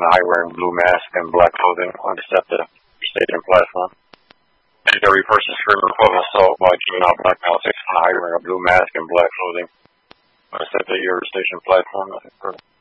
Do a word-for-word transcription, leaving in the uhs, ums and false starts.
on a high wearing blue mask and black clothing on the step to the stadium platform. And every person screaming equivalent assault while giving out black politics on a high wearing a blue mask and black clothing on the step to your station platform.